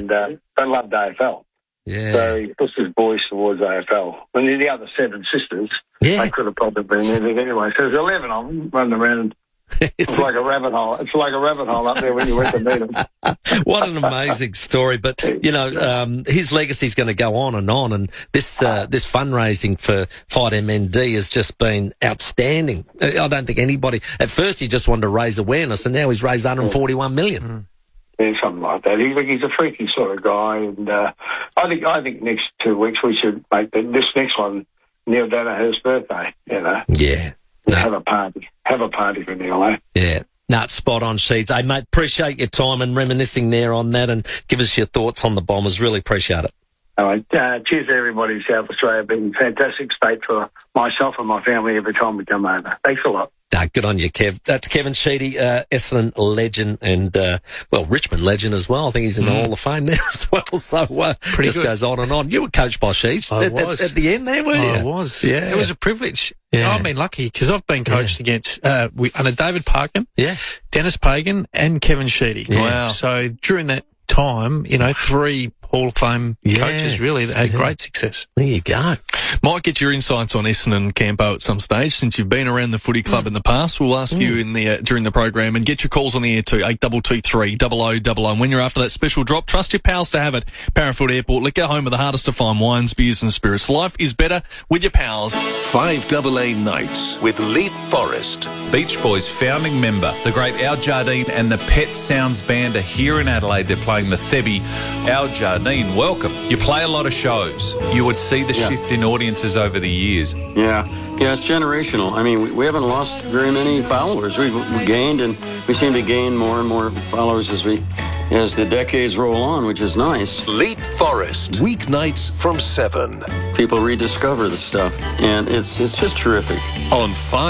and they loved AFL. Yeah. So he pushed his boys towards AFL. And the other 7 sisters, they could have probably been in it anyway. So there's 11 of them running around. It's like a rabbit hole. It's like a rabbit hole up there when you went to meet them. What an amazing story. But, his legacy's going to go on. And this fundraising for Fight MND has just been outstanding. I don't think anybody... At first, he just wanted to raise awareness, and now he's raised 141 million. Mm. Yeah, something like that. He's a freaky sort of guy, and I think next 2 weeks we should make this next one Neil Danaher's birthday, Yeah. No. Have a party for Neil, eh? Yeah. No, spot on, Sheeds. Hey, mate, appreciate your time and reminiscing there on that, and give us your thoughts on the Bombers. Really appreciate it. All right. Cheers to everybody in South Australia. Been a fantastic state for myself and my family every time we come over. Thanks a lot. Good on you, Kev. That's Kevin Sheedy, Essendon legend and, Richmond legend as well. I think he's in the Hall of Fame there as well. So, Pretty just good. Goes on and on. You were coached by Sheeds at the end there, weren't you? I was. Yeah. It was a privilege. Yeah. I've been lucky because I've been coached against, under David Parkin, Dennis Pagan and Kevin Sheedy. Yeah. Wow. So during that time, 3 Hall of Fame coaches really that had great success. There you go. Might get your insights on Essendon Campo at some stage, since you've been around the footy club in the past. We'll ask you in the during the program, and get your calls on the air too, 8223 0000. And when you're after that special drop, trust your pals to have it. Parafoot Airport, liquor home of the hardest to find wines, beers and spirits. Life is better with your pals. 5AA Nights with Leap Forest. Beach Boys founding member, the great Al Jardine and the Pet Sounds Band are here in Adelaide. They're playing the Thebby. Al Jardine, welcome. You play a lot of shows. You would see the shift in audiences over the years. Yeah, it's generational. I mean, we haven't lost very many followers. We've gained, and we seem to gain more and more followers as the decades roll on, which is nice. Leap Forest. Weeknights from 7. People rediscover the stuff, and it's just terrific. On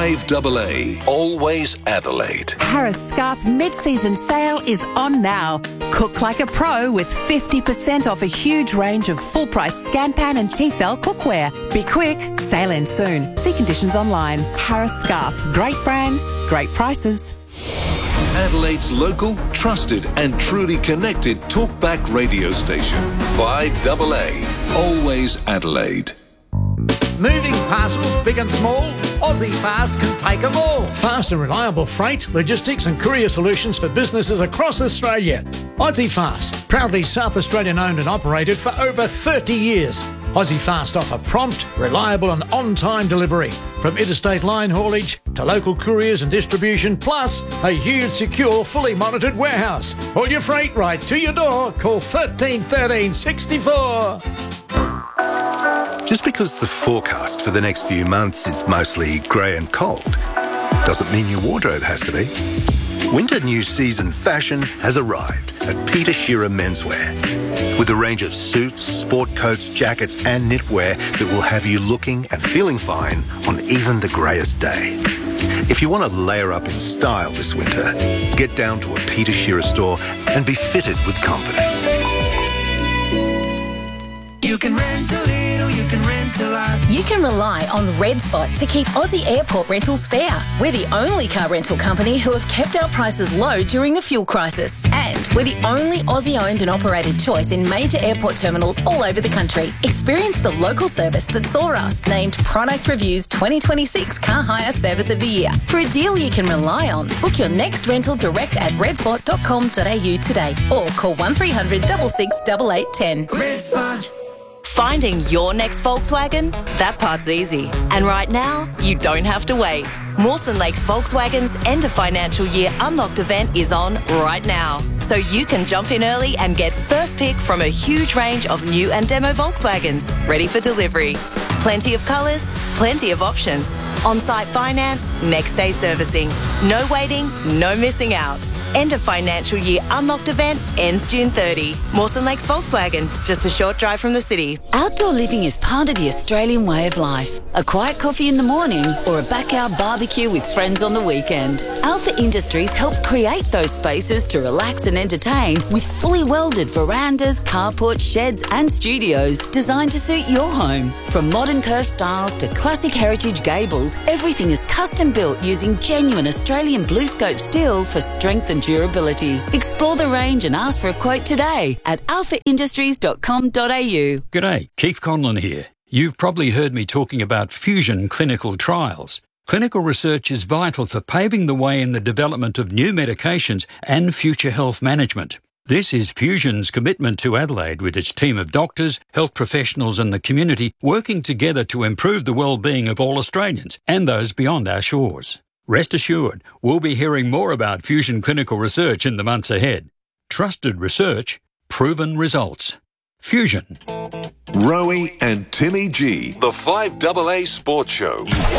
5AA, always Adelaide. Harris Scarf mid-season sale is on now. Cook like a pro with 50% off a huge range of full-price Scanpan and Tefal cookware. Be quick, sale ends soon. See conditions online. Harris Scarf. Great brands, great prices. Adelaide's local, trusted and truly connected talkback radio station. 5AA, always Adelaide. Moving parcels, big and small, Aussie Fast can take them all. Fast and reliable freight, logistics and courier solutions for businesses across Australia. Aussie Fast, proudly South Australian owned and operated for over 30 years. Aussie Fast offer prompt, reliable and on-time delivery. From interstate line haulage to local couriers and distribution, plus a huge, secure, fully monitored warehouse. All your freight right to your door. Call 13 13 64. Just because the forecast for the next few months is mostly grey and cold, doesn't mean your wardrobe has to be. Winter new season fashion has arrived at Peter Shearer Menswear. With a range of suits, sport coats, jackets and knitwear that will have you looking and feeling fine on even the greyest day. If you want to layer up in style this winter, get down to a Peter Shearer store and be fitted with confidence. You can rent a little, you can rent a lot. You can rely on Red Spot to keep Aussie airport rentals fair. We're the only car rental company who have kept our prices low during the fuel crisis. And we're the only Aussie-owned and operated choice in major airport terminals all over the country. Experience the local service that saw us named Product Review's 2026 Car Hire Service of the Year. For a deal you can rely on, book your next rental direct at redspot.com.au today or call 1300 66 8810. Red Spot. Finding your next Volkswagen? That part's easy. And right now, you don't have to wait. Mawson Lakes Volkswagen's end of financial year unlocked event is on right now. So you can jump in early and get first pick from a huge range of new and demo Volkswagens ready for delivery. Plenty of colours, plenty of options. On-site finance, next day servicing. No waiting, no missing out. End of financial year unlocked event ends June 30. Mawson Lakes Volkswagen, just a short drive from the city. Outdoor living is part of the Australian way of life. A quiet coffee in the morning or a backyard barbecue with friends on the weekend. Alpha Industries helps create those spaces to relax and entertain with fully welded verandas, carports, sheds and studios designed to suit your home. From modern curved styles to classic heritage gables, everything is custom built using genuine Australian BlueScope steel for strength and durability. Explore the range and ask for a quote today at alphaindustries.com.au. G'day, Keith Conlon here. You've probably heard me talking about Fusion clinical trials. Clinical research is vital for paving the way in the development of new medications and future health management. This is Fusion's commitment to Adelaide with its team of doctors, health professionals and the community working together to improve the well-being of all Australians and those beyond our shores. Rest assured, we'll be hearing more about Fusion clinical research in the months ahead. Trusted research, proven results. Fusion. Rowie and Timmy G, the 5AA Sports Show.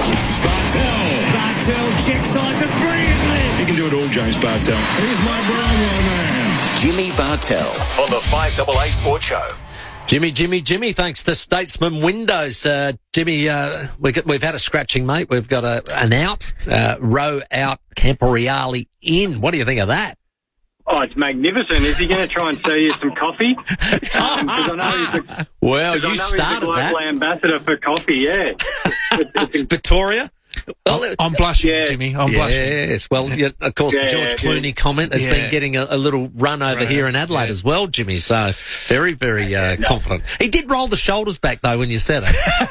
Bartel checks sides it brilliantly. You can do it all, James Bartel. Here's my Bravo man. Jimmy Bartel on the 5AA Sports Show. Jimmy, thanks to Statesman Windows. Jimmy, we've had a scratching, mate. We've got an out, row out, Camporeale in. What do you think of that? Oh, it's magnificent. Is he going to try and sell you some coffee? Because I know he's a global ambassador for coffee, yeah. Victoria? Well, I'm blushing, Jimmy. I'm blushing. Yes. Well, of course, the George Clooney comment has been getting a little run over here in Adelaide as well, Jimmy. So very, very confident. He did roll the shoulders back, though, when you said it.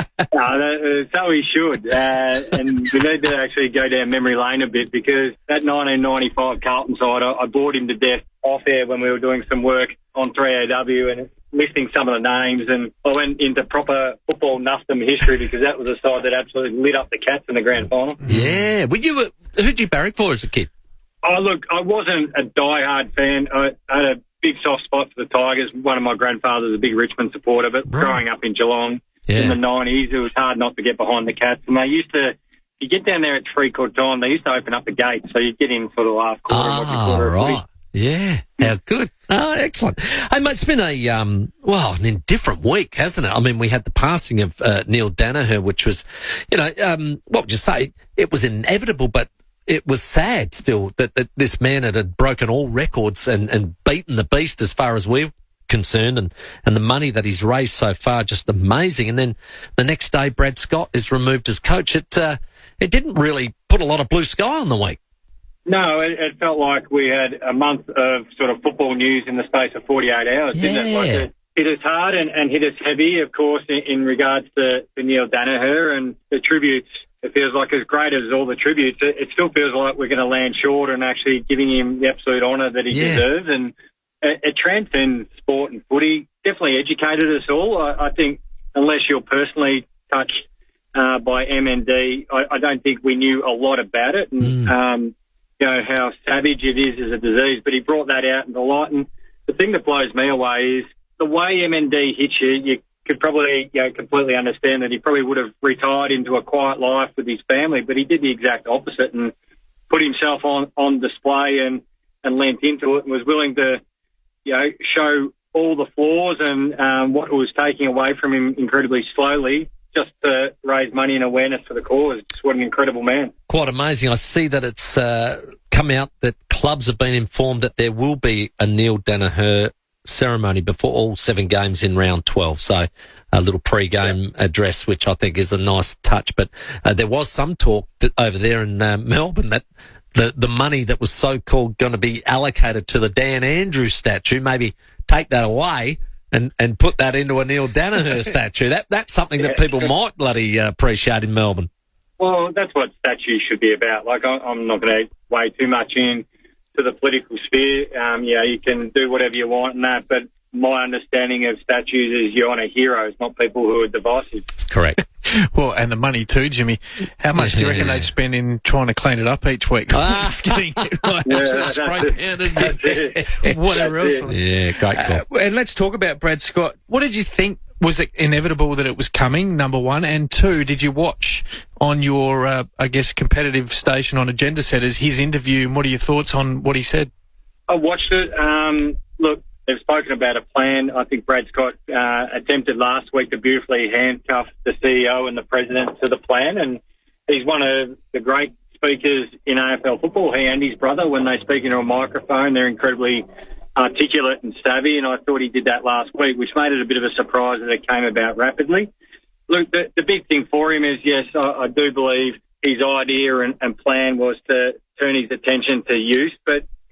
No, so he should. And we need to actually go down memory lane a bit because that 1995 Carlton side, I bored him to death off air when we were doing some work on 3AW and listing some of the names, and I went into proper football nuffdom history because that was a side that absolutely lit up the Cats in the grand final. Yeah. Who'd you barrack for as a kid? Oh, look, I wasn't a die-hard fan. I had a big soft spot for the Tigers. One of my grandfathers was a big Richmond supporter, but growing up in Geelong in the 90s, it was hard not to get behind the Cats. And they used to, you get down there at three-quarter time, they used to open up the gate, so you'd get in for the last quarter. Right. Yeah. How good. Oh, excellent. Hey, mate, it's been an indifferent week, hasn't it? I mean, we had the passing of Neil Danaher, which was, what would you say? It was inevitable, but it was sad still that this man had broken all records and beaten the beast as far as we're concerned, and the money that he's raised so far, just amazing. And then the next day, Brad Scott is removed as coach. It didn't really put a lot of blue sky on the week. No, it felt like we had a month of sort of football news in the space of 48 hours, didn't it? Like it hit us hard and hit us heavy, of course, in regards to Neil Danaher and the tributes. It feels like as great as all the tributes, it still feels like we're going to land short and actually giving him the absolute honour that he deserves. And it transcends sport and footy, definitely educated us all. I think unless you're personally touched by MND, I don't think we knew a lot about it. And, how savage it is as a disease, but he brought that out into light. And the thing that blows me away is the way MND hits you, you could probably completely understand that he probably would have retired into a quiet life with his family, but he did the exact opposite and put himself on display and leant into it and was willing to, show all the flaws and what it was taking away from him incredibly slowly, just to raise money and awareness for the cause. Just what an incredible man. Quite amazing. I see that it's come out that clubs have been informed that there will be a Neil Danaher ceremony before all 7 games in round 12. So a little pre-game address, which I think is a nice touch. But there was some talk that over there in Melbourne that the money that was so-called going to be allocated to the Dan Andrews statue, maybe take that away and put that into a Neil Danaher statue. That's something that people might bloody appreciate in Melbourne. Well, that's what statues should be about. Like, I'm not going to weigh too much in to the political sphere. You can do whatever you want and that, but my understanding of statues is you honour heroes, not people who are divisive. Correct. Well, and the money too, Jimmy. How much do you reckon they'd spend in trying to clean it up each week? It's getting whatever else. Yeah, great call. And let's talk about Brad Scott. What did you think? Was it inevitable that it was coming, number one? And two, did you watch on your, competitive station on Agenda Setters his interview, and what are your thoughts on what he said? I watched it. Look, they've spoken about a plan. I think Brad Scott attempted last week to beautifully handcuff the CEO and the president to the plan, and he's one of the great speakers in AFL football. He and his brother, when they speak into a microphone, they're incredibly articulate and savvy, and I thought he did that last week, which made it a bit of a surprise that it came about rapidly. Look, the big thing for him is, yes, I do believe his idea and plan was to turn his attention to youth, but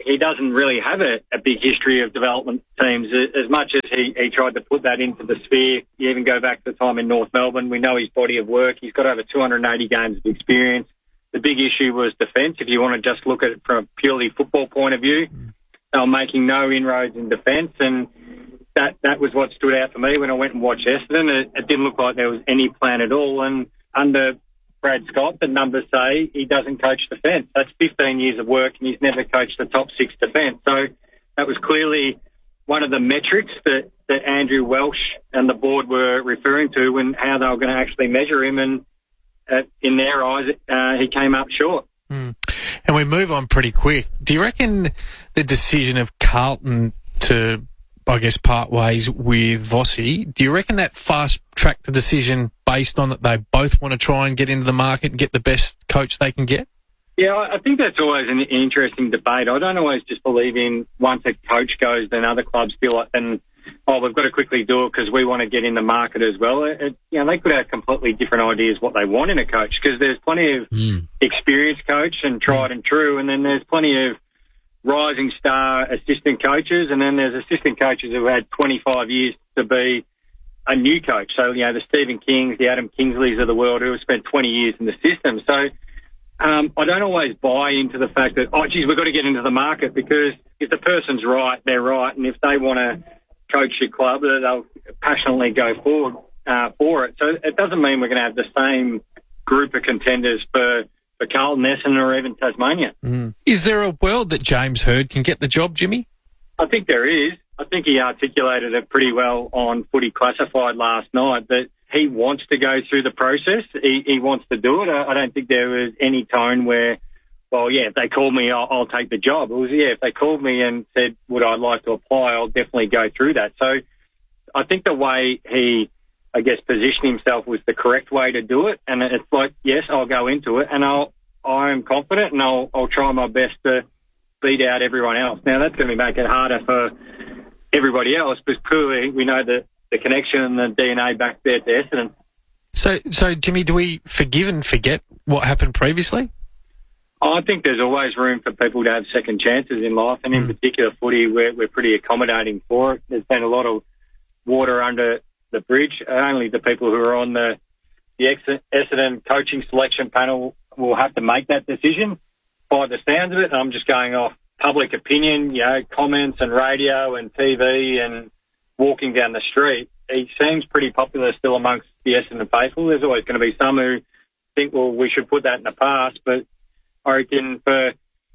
he doesn't really have a big history of development teams. As much as he tried to put that into the sphere, you even go back to the time in North Melbourne, we know his body of work. He's got over 280 games of experience. The big issue was defence. If you want to just look at it from a purely football point of view, they were making no inroads in defence, and that was what stood out for me when I went and watched Essendon. It didn't look like there was any plan at all, and under Brad Scott, the numbers say he doesn't coach defence. That's 15 years of work, and he's never coached the top six defence. So that was clearly one of the metrics that Andrew Welsh and the board were referring to and how they were going to actually measure him, and in their eyes, he came up short. And we move on pretty quick. Do you reckon the decision of Carlton to, I guess, part ways with Vossi, do you reckon that fast-tracked the decision based on that they both want to try and get into the market and get the best coach they can get? Yeah, I think that's always an interesting debate. I don't always just believe in once a coach goes, then other clubs feel like, we've got to quickly do it because we want to get in the market as well. They could have completely different ideas what they want in a coach, because there's plenty of experienced coach and tried and true, and then there's plenty of rising star assistant coaches, and then there's assistant coaches who had 25 years to be a new coach. So, the Stephen Kings, the Adam Kingsleys of the world who have spent 20 years in the system. So I don't always buy into the fact that, we've got to get into the market, because if the person's right, they're right, and if they want to coach your club, they'll passionately go forward for it. So it doesn't mean we're going to have the same group of contenders for Carlton, Essendon, or even Tasmania. Is there a world that James Hird can get the job, Jimmy? I think there is. I think he articulated it pretty well on Footy Classified last night, that he wants to go through the process. He wants to do it. I don't think there was any tone where, if they call me, I'll take the job. It was, if they called me and said, would I like to apply, I'll definitely go through that. So I think the way he, positioned himself was the correct way to do it. And it's like, yes, I'll go into it, and I'm confident, and I'll try my best to beat out everyone else. Now, that's going to make it harder for everybody else, but clearly we know that the connection and the DNA back there to Essendon. So Jimmy, do we forgive and forget what happened previously? I think there's always room for people to have second chances in life, and in particular footy, we're pretty accommodating for it. There's been a lot of water under the bridge. Only the people who are on the Essendon coaching selection panel will have to make that decision. By the sounds of it, I'm just going off public opinion, comments and radio and TV and walking down the street. He seems pretty popular still amongst the Essendon faithful. There's always going to be some who think, we should put that in the past, but I reckon for,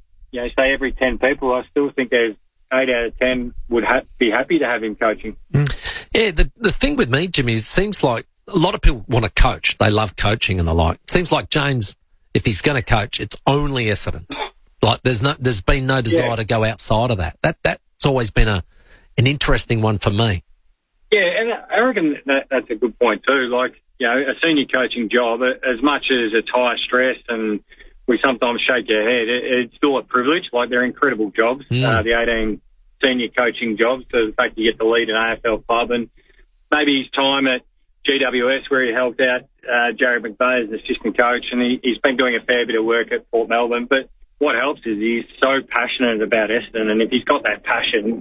say every 10 people, I still think there's 8 out of 10 would be happy to have him coaching. Yeah, the thing with me, Jimmy, it seems like a lot of people want to coach. They love coaching and the like. It seems like James, if he's going to coach, it's only Essendon. Like there's been no desire to go outside of that. That's always been an interesting one for me. Yeah, and I reckon that's a good point too. Like, a senior coaching job, as much as it's high stress and we sometimes shake your head, it's still a privilege. Like, they're incredible jobs, the 18 senior coaching jobs, to the fact that you get to lead an AFL club. And maybe his time at GWS, where he helped out Jared McVeigh as assistant coach, and he's been doing a fair bit of work at Port Melbourne. But what helps is he's so passionate about Essendon, and if he's got that passion,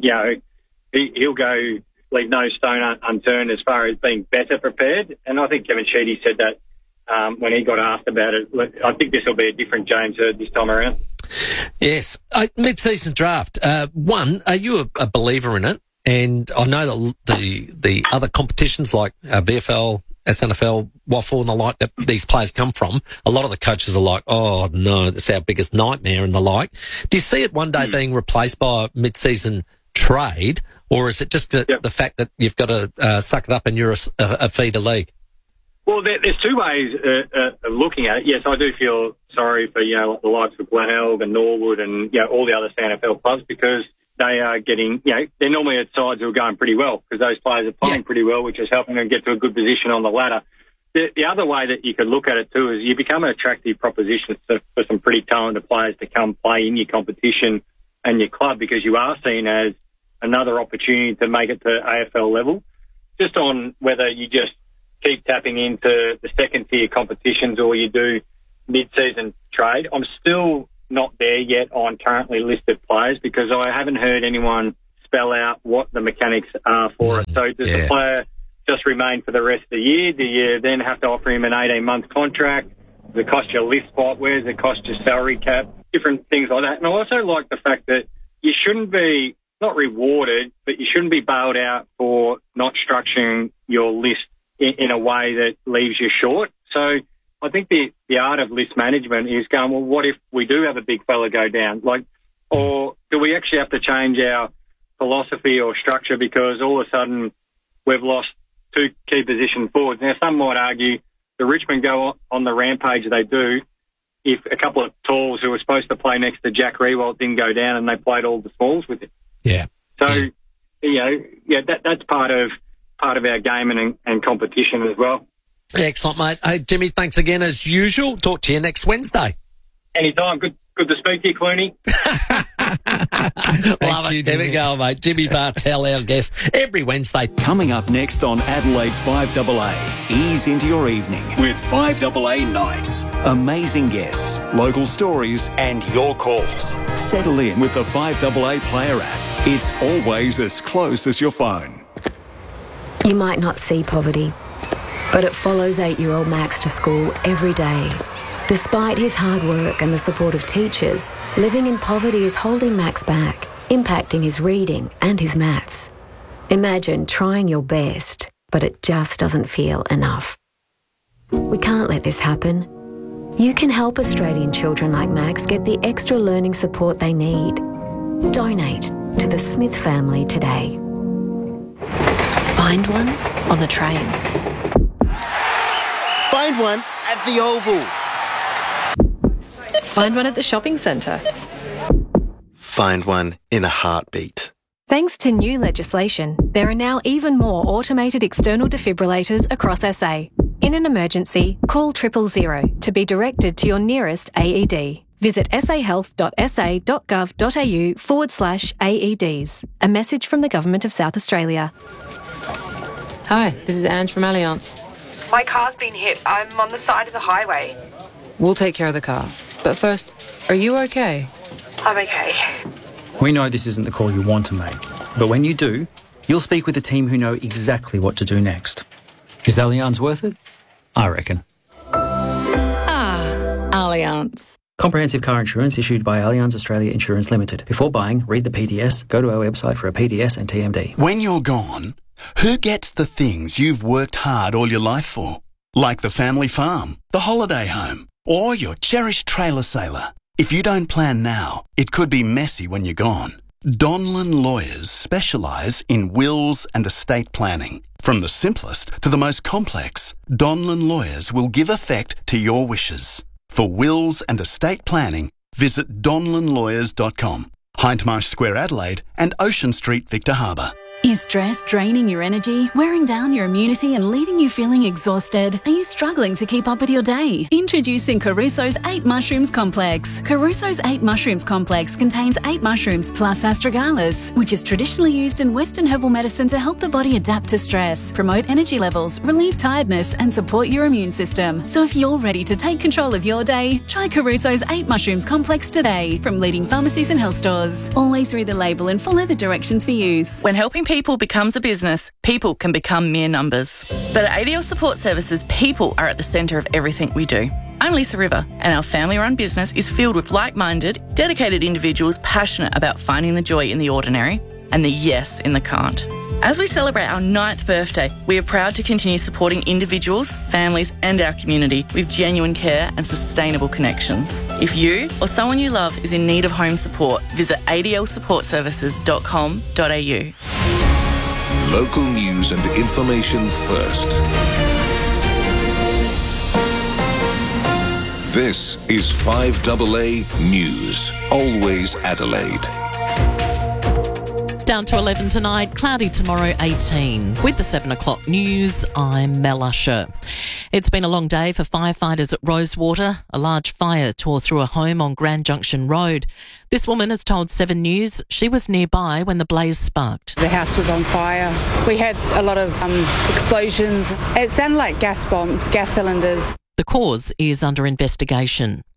he'll go leave no stone unturned as far as being better prepared. And I think Kevin Sheedy said that when he got asked about it. I think this will be a different James Hird this time around. Yes. Mid-season draft. One, are you a believer in it? And I know that the other competitions like VFL, SNFL, WAFL and the like that these players come from, a lot of the coaches are like, oh no, that's our biggest nightmare and the like. Do you see it one day being replaced by a mid-season trade, or is it just the fact that you've got to suck it up and you're a feeder league? Well, there's two ways of looking at it. Yes, I do feel sorry for, the likes of Glenelg and Norwood and, all the other SANFL clubs, because they are getting, they're normally at sides who are going pretty well, because those players are playing pretty well, which is helping them get to a good position on the ladder. The other way that you could look at it too is you become an attractive proposition for some pretty talented players to come play in your competition and your club, because you are seen as another opportunity to make it to AFL level. Just on whether you just keep tapping into the second tier competitions or you do mid-season trade, I'm still not there yet on currently listed players because I haven't heard anyone spell out what the mechanics are for it. So does the player just remain for the rest of the year? Do you then have to offer him an 18-month contract? Does it cost you a lift spot? Where does it cost you salary cap? Different things like that. And I also like the fact that you shouldn't be, not rewarded, but you shouldn't be bailed out for not structuring your list in a way that leaves you short. So I think the art of list management is going, well, what if we do have a big fella go down? Or do we actually have to change our philosophy or structure because all of a sudden we've lost 2 key position forwards? Now, some might argue the Richmond go on the rampage they do if a couple of talls who were supposed to play next to Jack Riewoldt didn't go down and they played all the smalls with him. Yeah. So, that's part of our game and competition as well. Excellent, mate. Hey, Jimmy, thanks again as usual. Talk to you next Wednesday. Anytime. Good to speak to you, Clooney. Love it. There we go, mate. Jimmy Bartell, our guest, every Wednesday. Coming up next on Adelaide's 5AA, ease into your evening with 5AA Nights. Amazing guests, local stories, and your calls. Settle in with the 5AA Player app. It's always as close as your phone. You might not see poverty, but it follows 8-year-old Max to school every day. Despite his hard work and the support of teachers, living in poverty is holding Max back, impacting his reading and his maths. Imagine trying your best, but it just doesn't feel enough. We can't let this happen. You can help Australian children like Max get the extra learning support they need. Donate to the Smith family today. Find one on the train. Find one at the Oval. Find one at the shopping centre. Find one in a heartbeat. Thanks to new legislation, there are now even more automated external defibrillators across SA. In an emergency, call 000 to be directed to your nearest AED. Visit sahealth.sa.gov.au/AEDs. A message from the Government of South Australia. Hi, this is Ange from Allianz. My car's been hit. I'm on the side of the highway. We'll take care of the car. But first, are you okay? I'm okay. We know this isn't the call you want to make, but when you do, you'll speak with a team who know exactly what to do next. Is Allianz worth it? I reckon. Allianz. Comprehensive car insurance issued by Allianz Australia Insurance Limited. Before buying, read the PDS, go to our website for a PDS and TMD. When you're gone, who gets the things you've worked hard all your life for? Like the family farm, the holiday home, or your cherished trailer sailor. If you don't plan now, it could be messy when you're gone. Donlan Lawyers specialise in wills and estate planning. From the simplest to the most complex, Donlan Lawyers will give effect to your wishes. For wills and estate planning, visit donlanlawyers.com, Hindmarsh Square, Adelaide, and Ocean Street, Victor Harbour. Is stress draining your energy, wearing down your immunity and leaving you feeling exhausted? Are you struggling to keep up with your day? Introducing Caruso's 8 Mushrooms Complex. Caruso's 8 Mushrooms Complex contains 8 mushrooms plus astragalus, which is traditionally used in Western herbal medicine to help the body adapt to stress, promote energy levels, relieve tiredness and support your immune system. So if you're ready to take control of your day, try Caruso's 8 Mushrooms Complex today from leading pharmacies and health stores. Always read the label and follow the directions for use. When helping people becomes a business, people can become mere numbers. But at ADL Support Services, people are at the centre of everything we do. I'm Lisa River, and our family-run business is filled with like-minded, dedicated individuals passionate about finding the joy in the ordinary and the yes in the can't. As we celebrate our 9th birthday, we are proud to continue supporting individuals, families and our community with genuine care and sustainable connections. If you or someone you love is in need of home support, visit adlsupportservices.com.au. Local news and information first. This is 5AA News. Always Adelaide. Down to 11 tonight, cloudy tomorrow 18. With the 7 o'clock news, I'm Mel Usher. It's been a long day for firefighters at Rosewater. A large fire tore through a home on Grand Junction Road. This woman has told 7 News she was nearby when the blaze sparked. The house was on fire. We had a lot of explosions. It sounded like gas bombs, gas cylinders. The cause is under investigation.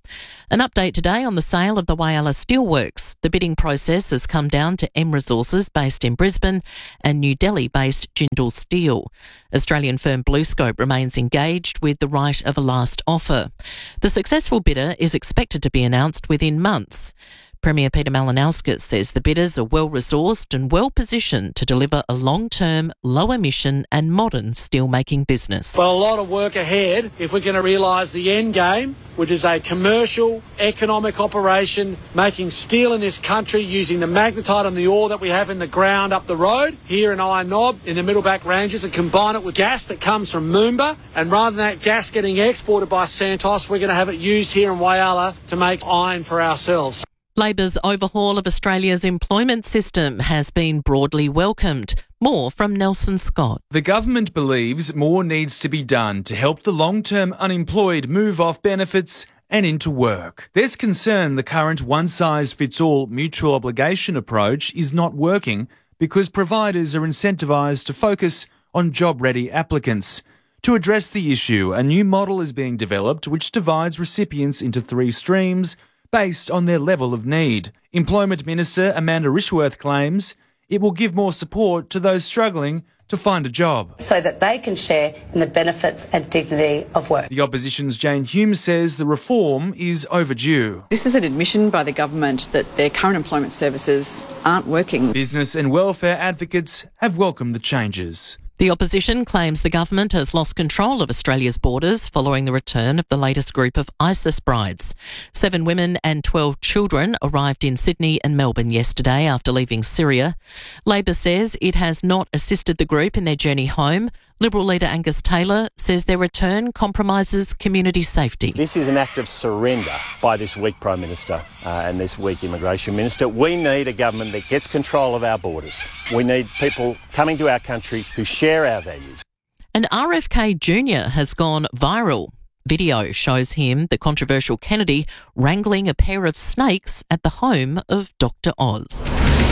An update today on the sale of the Whyalla Steelworks. The bidding process has come down to M Resources based in Brisbane and New Delhi-based Jindal Steel. Australian firm BlueScope remains engaged with the right of a last offer. The successful bidder is expected to be announced within months. Premier Peter Malinauskas says the bidders are well-resourced and well-positioned to deliver a long-term, low-emission and modern steelmaking business. Well, a lot of work ahead if we're going to realise the end game, which is a commercial, economic operation making steel in this country using the magnetite and the ore that we have in the ground up the road here in Iron Knob in the Middleback Ranges and combine it with gas that comes from Moomba. And rather than that gas getting exported by Santos, we're going to have it used here in Whyalla to make iron for ourselves. Labor's overhaul of Australia's employment system has been broadly welcomed. More from Nelson Scott. The government believes more needs to be done to help the long-term unemployed move off benefits and into work. There's concern the current one-size-fits-all mutual obligation approach is not working because providers are incentivised to focus on job-ready applicants. To address the issue, a new model is being developed which divides recipients into 3 streams based on their level of need. Employment Minister Amanda Rishworth claims it will give more support to those struggling to find a job, so that they can share in the benefits and dignity of work. The Opposition's Jane Hume says the reform is overdue. This is an admission by the government that their current employment services aren't working. Business and welfare advocates have welcomed the changes. The opposition claims the government has lost control of Australia's borders following the return of the latest group of ISIS brides. 7 women and 12 children arrived in Sydney and Melbourne yesterday after leaving Syria. Labor says it has not assisted the group in their journey home. Liberal leader Angus Taylor says their return compromises community safety. This is an act of surrender by this weak Prime Minister and this weak Immigration Minister. We need a government that gets control of our borders. We need people coming to our country who share our values. And RFK Jr. has gone viral. Video shows him, the controversial Kennedy, wrangling a pair of snakes at the home of Dr. Oz.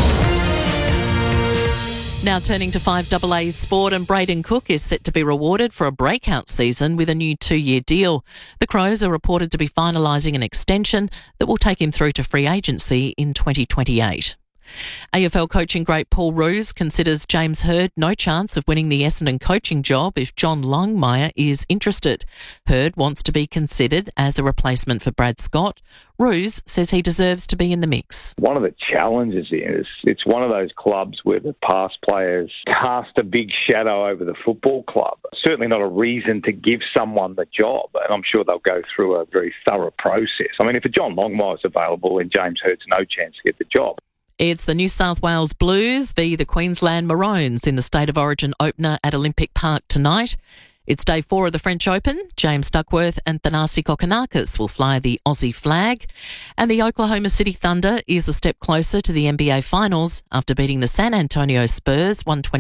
Now turning to 5AA sport, and Braden Cook is set to be rewarded for a breakout season with a new 2-year deal. The Crows are reported to be finalising an extension that will take him through to free agency in 2028. AFL coaching great Paul Roos considers James Hird no chance of winning the Essendon coaching job if John Longmire is interested. Hird wants to be considered as a replacement for Brad Scott. Roos says he deserves to be in the mix. One of the challenges is it's one of those clubs where the past players cast a big shadow over the football club. Certainly not a reason to give someone the job, and I'm sure they'll go through a very thorough process. I mean, if a John Longmire's available, then James Hird's no chance to get the job. It's the New South Wales Blues v the Queensland Maroons in the State of Origin opener at Olympic Park tonight. It's day 4 of the French Open. James Duckworth and Thanasi Kokkinakis will fly the Aussie flag. And the Oklahoma City Thunder is a step closer to the NBA Finals after beating the San Antonio Spurs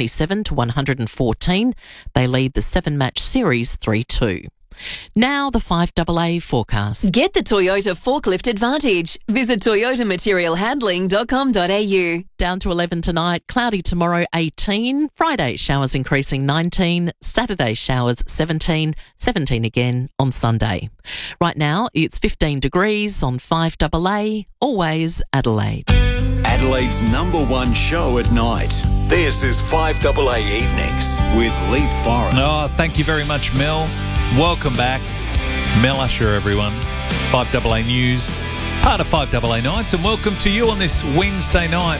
127-114. They lead the 7-match series 3-2. Now the 5AA forecast. Get the Toyota Forklift Advantage. Visit toyotamaterialhandling.com.au. Down to 11 tonight, cloudy tomorrow 18, Friday showers increasing 19, Saturday showers 17, 17 again on Sunday. Right now it's 15 degrees on 5AA, always Adelaide. Adelaide's #1 show at night. This is 5AA Evenings with Leith Forrest. Oh, thank you very much, Mel. Welcome back. Mel Usher, everyone. 5AA News, part of 5AA Nights, and welcome to you on this Wednesday night,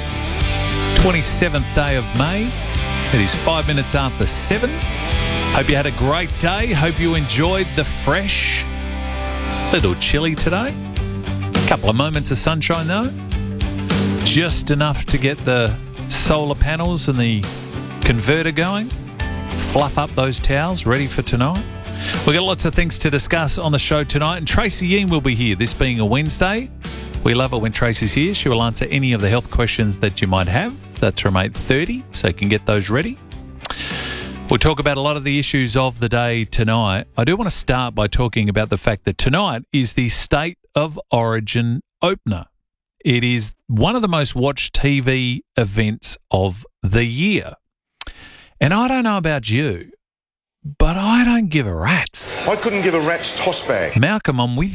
27th day of May. It is 5 minutes after 7. Hope you had a great day. Hope you enjoyed the fresh. Little chilly today. Couple of moments of sunshine though. Just enough to get the solar panels and the converter going. Fluff up those towels, ready for tonight. We've got lots of things to discuss on the show tonight, and Tracy Yeen will be here, this being a Wednesday. We love it when Tracy's here. She will answer any of the health questions that you might have. That's from 8:30, so you can get those ready. We'll talk about a lot of the issues of the day tonight. I do want to start by talking about the fact that tonight is the State of Origin opener. It is one of the most watched TV events of the year. And I don't know about you, but I don't give a rat's. I couldn't give a rat's toss bag. Malcolm, I'm with you.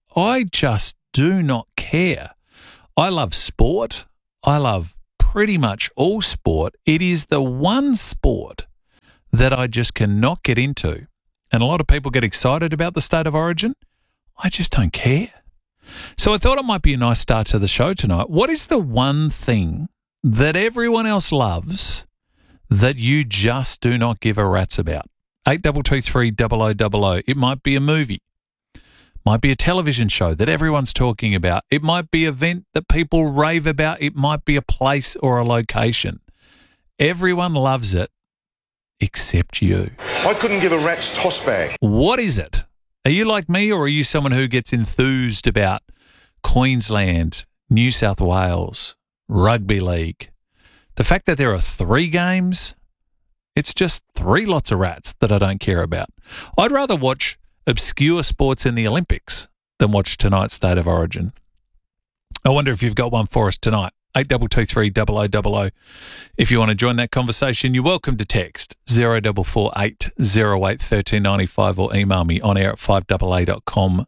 I just do not care. I love sport. I love pretty much all sport. It is the one sport that I just cannot get into. And a lot of people get excited about the State of Origin. I just don't care. So I thought it might be a nice start to the show tonight. What is the one thing that everyone else loves that you just do not give a rat's about? 8223 0000. It might be a movie. Might be a television show that everyone's talking about. It might be an event that people rave about. It might be a place or a location. Everyone loves it except you. I couldn't give a rat's toss bag. What is it? Are you like me, or are you someone who gets enthused about Queensland, New South Wales, rugby league? The fact that there are 3 games, it's just 3 lots of rats that I don't care about. I'd rather watch obscure sports in the Olympics than watch tonight's State of Origin. I wonder if you've got one for us tonight. 8223 0000. If you want to join that conversation, you're welcome to text 0448 08 1395 or email me on air at 5AA.com.au.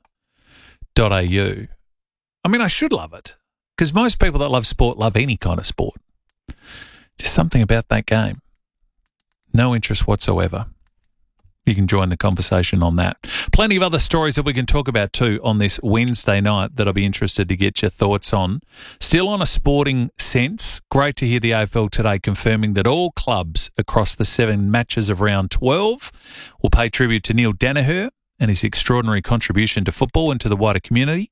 I mean, I should love it because most people that love sport love any kind of sport. Just something about that game. No interest whatsoever. You can join the conversation on that. Plenty of other stories that we can talk about too on this Wednesday night that I'll be interested to get your thoughts on. Still on a sporting sense, great to hear the AFL today confirming that all clubs across the 7 matches of round 12 will pay tribute to Neil Daniher and his extraordinary contribution to football and to the wider community.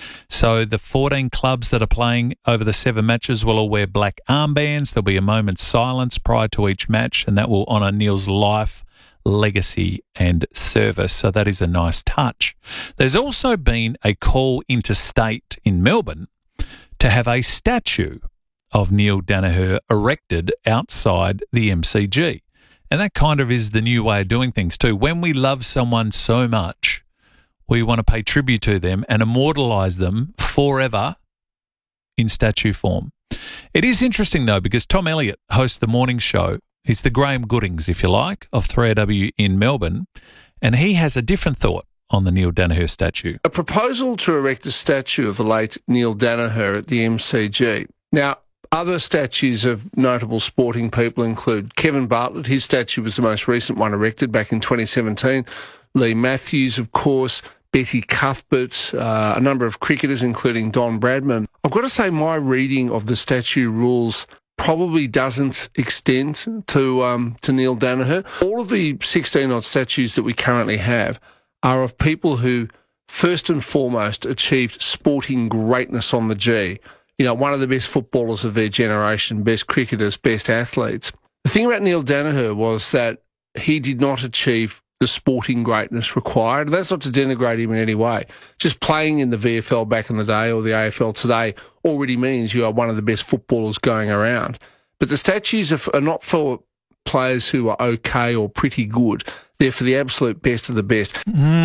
So the 14 clubs that are playing over the 7 matches will all wear black armbands. There'll be a moment's silence prior to each match, and that will honour Neil's life, legacy and service. So that is a nice touch. There's also been a call interstate in Melbourne to have a statue of Neil Daniher erected outside the MCG. And that kind of is the new way of doing things too. When we love someone so much, we want to pay tribute to them and immortalise them forever in statue form. It is interesting though, because Tom Elliott hosts the morning show. He's the Graham Goodings, if you like, of 3AW in Melbourne, and he has a different thought on the Neil Daniher statue. A proposal to erect a statue of the late Neil Daniher at the MCG. Now, other statues of notable sporting people include Kevin Bartlett. His statue was the most recent one erected back in 2017. Lee Matthews, of course, Betty Cuthbert, a number of cricketers, including Don Bradman. I've got to say my reading of the statue rules probably doesn't extend to Neil Daniher. All of the 16-odd statues that we currently have are of people who, first and foremost, achieved sporting greatness on the G. You know, one of the best footballers of their generation, best cricketers, best athletes. The thing about Neil Daniher was that he did not achieve the sporting greatness required. That's not to denigrate him in any way. Just playing in the VFL back in the day or the AFL today already means you are one of the best footballers going around. But the statues are not for players who are okay or pretty good. They're for the absolute best of the best.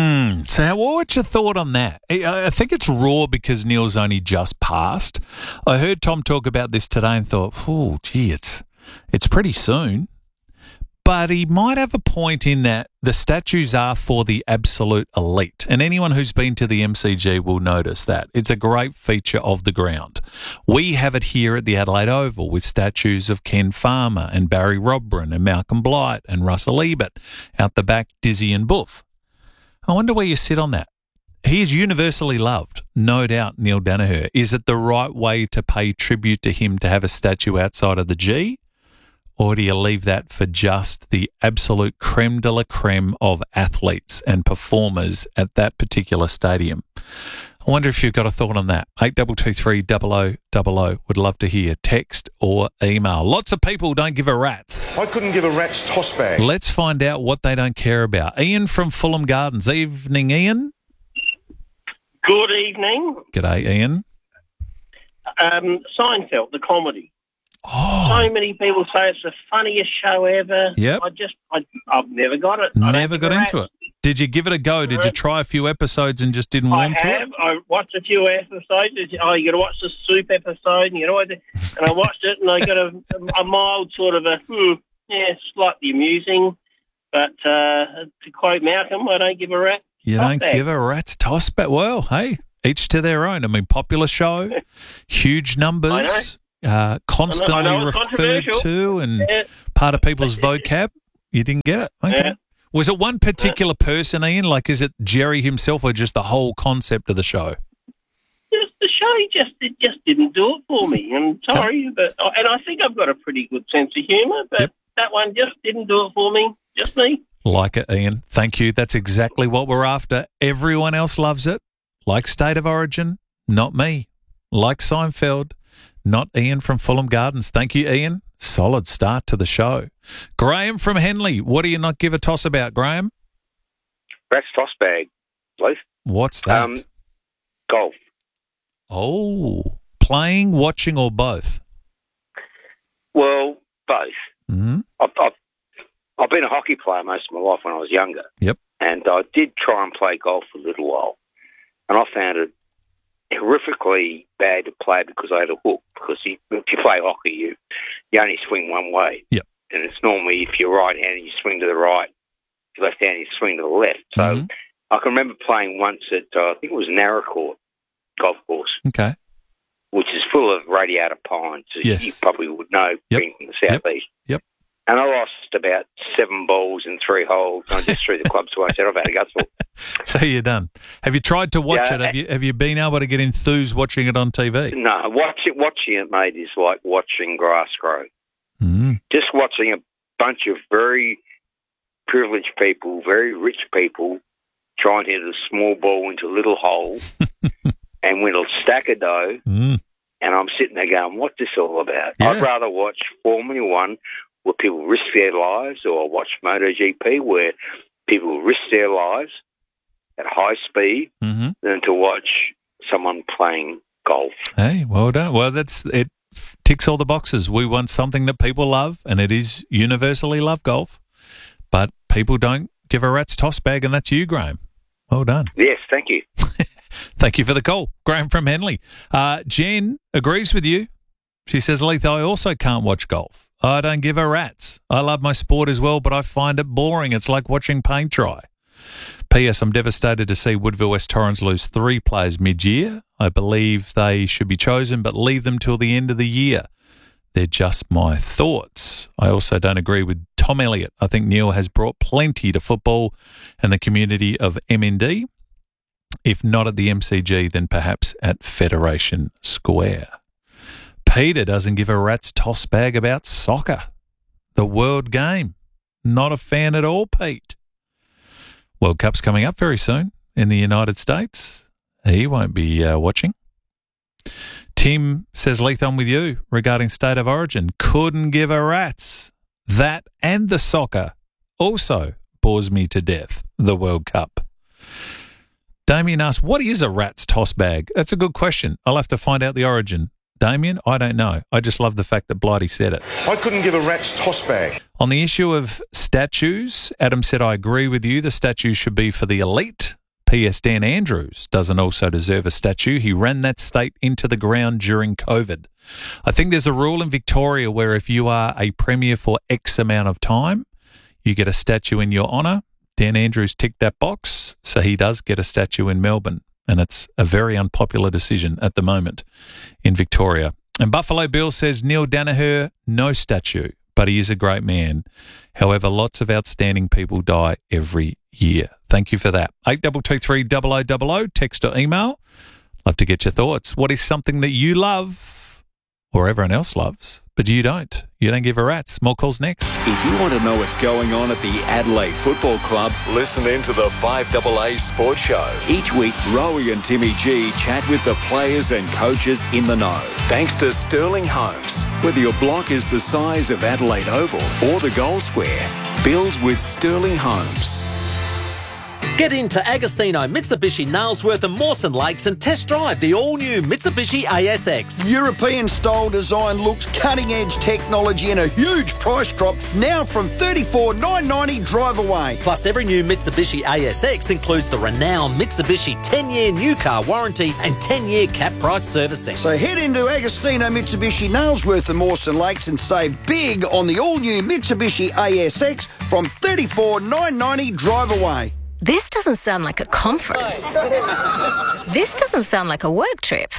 So what's your thought on that? I think it's raw because Neil's only just passed. I heard Tom talk about this today and thought, oh, gee, it's pretty soon. But he might have a point in that the statues are for the absolute elite. And anyone who's been to the MCG will notice that. It's a great feature of the ground. We have it here at the Adelaide Oval with statues of Ken Farmer and Barry Robran and Malcolm Blight and Russell Ebert. Out the back, Dizzy and Buff. I wonder where you sit on that. He is universally loved, no doubt, Neil Daniher. Is it the right way to pay tribute to him to have a statue outside of the G? Or do you leave that for just the absolute creme de la creme of athletes and performers at that particular stadium? I wonder if you've got a thought on that. 8223 0000. Would love to hear text or email. Lots of people don't give a rat's. I couldn't give a rat's toss bag. Let's find out what they don't care about. Ian from Fulham Gardens. Evening, Ian. Good evening. G'day, Ian. Seinfeld, the comedy. Oh. So many people say it's the funniest show ever. Yep. I've never got it. Never got into it. Did you give it a go? Did you try a few episodes and just didn't want to? I watched a few episodes. You got to watch the soup episode, and I watched it, and I got a mild sort of slightly amusing. But to quote Malcolm, I don't give a rat. You don't give a rat's toss back. Well, hey, each to their own. I mean, popular show, huge numbers, constantly I know it's referred controversial. to and part of people's vocab. You didn't get it? Okay. Yeah. Was it one particular person, Ian? Like, is it Jerry himself or just the whole concept of the show? Just the show it just didn't do it for me. I'm sorry, and I think I've got a pretty good sense of humour, but that one just didn't do it for me. Just me. Like it, Ian. Thank you. That's exactly what we're after. Everyone else loves it. Like State of Origin, not me. Like Seinfeld, not Ian from Fulham Gardens. Thank you, Ian. Solid start to the show. Graham from Henley. What do you not give a toss about, Graham? Rat's toss bag, please. What's that? Golf. Oh, playing, watching, or both? Well, both. Mm-hmm. I've been a hockey player most of my life when I was younger. Yep. And I did try and play golf for a little while. And I found it horrifically bad to play because I had a hook. Because if you play hockey, you only swing one way. Yep. And it's normally if you're right-handed, you swing to the right. If you're left-handed, you swing to the left. So I can remember playing once at, I think it was Narracourt Golf Course. Okay. Which is full of radiata pines. Yes. You probably would know being from the southeast. Yep. And I lost about 7 balls in 3 holes. And I just threw the clubs away and said, I've had a gutful. So you're done. Have you tried to watch it? Have you been able to get enthused watching it on TV? No, watching it, mate, is like watching grass grow. Just watching a bunch of very privileged people, very rich people, trying to hit a small ball into a little hole and win a stack of dough. And I'm sitting there going, what's this all about? Yeah. I'd rather watch Formula One where people risk their lives, or watch MotoGP where people risk their lives at high speed than to watch someone playing golf. Hey, well done. Well, it ticks all the boxes. We want something that people love, and it is universally loved, golf. But people don't give a rat's toss bag, and that's you, Graham. Well done. Yes, thank you. Thank you for the call. Graham from Henley. Jen agrees with you. She says, Leith, I also can't watch golf. I don't give a rat's. I love my sport as well, but I find it boring. It's like watching paint dry. P.S. I'm devastated to see Woodville West Torrens lose 3 players mid-year. I believe they should be chosen, but leave them till the end of the year. They're just my thoughts. I also don't agree with Tom Elliott. I think Neil has brought plenty to football and the community of MND. If not at the MCG, then perhaps at Federation Square. Peter doesn't give a rat's toss bag about soccer. The world game. Not a fan at all, Pete. World Cup's coming up very soon in the United States. He won't be watching. Tim says, Leith, I'm with you regarding State of Origin. Couldn't give a rat's. That and the soccer also bores me to death, the World Cup. Damien asks, what is a rat's toss bag? That's a good question. I'll have to find out the origin. Damien, I don't know. I just love the fact that Blighty said it. I couldn't give a rat's toss bag. On the issue of statues, Adam said, I agree with you. The statue should be for the elite. P.S. Dan Andrews doesn't also deserve a statue. He ran that state into the ground during COVID. I think there's a rule in Victoria where if you are a premier for X amount of time, you get a statue in your honour. Dan Andrews ticked that box, so he does get a statue in Melbourne. And it's a very unpopular decision at the moment in Victoria. And Buffalo Bill says, Neil Danaher, no statue, but he is a great man. However, lots of outstanding people die every year. Thank you for that. 8223 0000, text or email. Love to get your thoughts. What is something that you love or everyone else loves, but you don't? You don't give a rat's. More calls next. If you want to know what's going on at the Adelaide Football Club, Listen in to the 5AA Sports Show. each week Rowie and Timmy G chat with the players and coaches in the know. Thanks to Sterling Homes. Whether your block is the size of Adelaide Oval or the goal square, build with Sterling Homes. Get into Agostino Mitsubishi Nailsworth and Mawson Lakes and test drive the all-new Mitsubishi ASX. European-style design looks, cutting-edge technology and a huge price drop now from $34,990 drive away. Plus, every new Mitsubishi ASX includes the renowned Mitsubishi 10-year new car warranty and 10-year cap price servicing. So head into Agostino Mitsubishi Nailsworth and Mawson Lakes and save big on the all-new Mitsubishi ASX from $34,990 drive away. This doesn't sound like a conference. This doesn't sound like a work trip.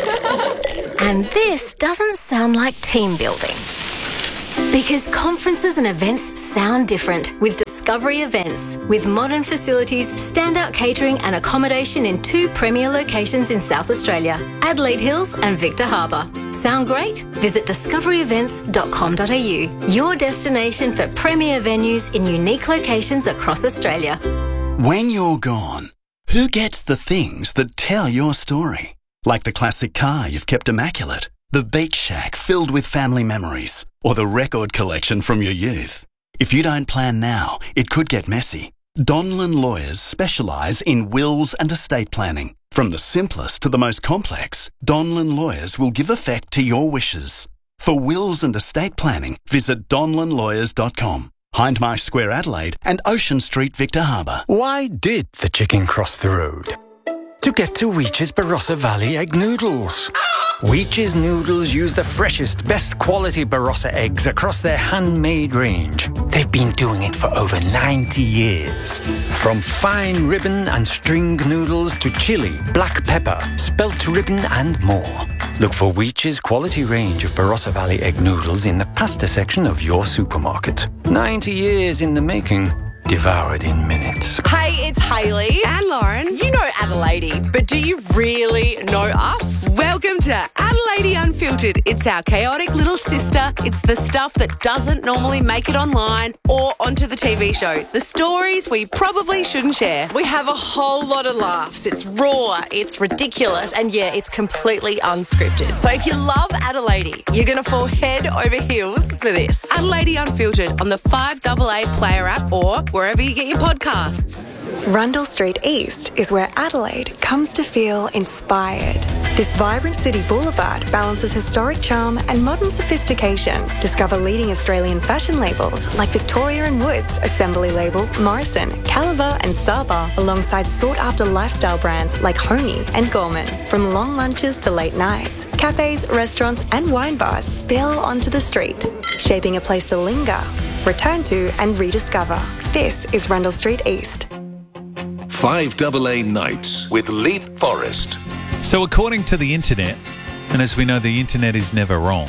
And this doesn't sound like team building. Because conferences and events sound different with Discovery Events. With modern facilities, standout catering and accommodation in 2 premier locations in South Australia, Adelaide Hills and Victor Harbour. Sound great? Visit discoveryevents.com.au, your destination for premier venues in unique locations across Australia. When you're gone, who gets the things that tell your story? Like the classic car you've kept immaculate, the beach shack filled with family memories, or the record collection from your youth. If you don't plan now, it could get messy. Donlan Lawyers specialise in wills and estate planning. From the simplest to the most complex, Donlan Lawyers will give effect to your wishes. For wills and estate planning, visit donlanlawyers.com. Hindmarsh Square, Adelaide, and Ocean Street, Victor Harbour. Why did the chicken cross the road? To get to Weech's Barossa Valley egg noodles. Weech's noodles use the freshest, best quality Barossa eggs across their handmade range. They've been doing it for over 90 years. From fine ribbon and string noodles to chili, black pepper, spelt ribbon and more. Look for Weech's quality range of Barossa Valley egg noodles in the pasta section of your supermarket. 90 years in the making. Devoured in minutes. Hey, it's Hayley and Lauren. You know Adelaide, but do you really know us? Welcome to Adelaide Unfiltered. It's our chaotic little sister. It's the stuff that doesn't normally make it online or onto the TV show. The stories we probably shouldn't share. We have a whole lot of laughs. It's raw, it's ridiculous, and yeah, it's completely unscripted. So if you love Adelaide, you're going to fall head over heels for this. Adelaide Unfiltered on the 5AA Player app or wherever you get your podcasts. Rundle Street East is where Adelaide comes to feel inspired. This vibrant city boulevard balances historic charm and modern sophistication. Discover leading Australian fashion labels like Victoria & Woods, Assembly Label, Morrison, Caliber and Saba, alongside sought-after lifestyle brands like Honey and Gorman. From long lunches to late nights, cafes, restaurants and wine bars spill onto the street, shaping a place to linger, return to and rediscover. This is Rundle Street East. 5AA Nights with Leap Forrest. So according to the internet, and as we know, the internet is never wrong,